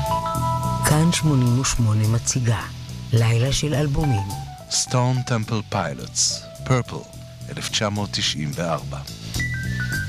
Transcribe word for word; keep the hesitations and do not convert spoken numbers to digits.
כאן שמונים ושמונה מציגה לילה של אלבומים. Stone Temple Pilots, Purple, אלף תשע מאות תשעים וארבע.